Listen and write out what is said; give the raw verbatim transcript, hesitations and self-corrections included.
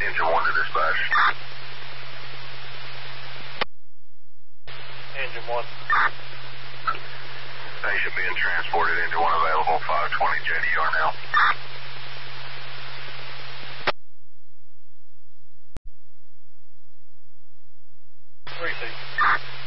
Engine one to dispatch. Engine one. Patient being transported. Engine one available. five twenty J D R now. Three feet.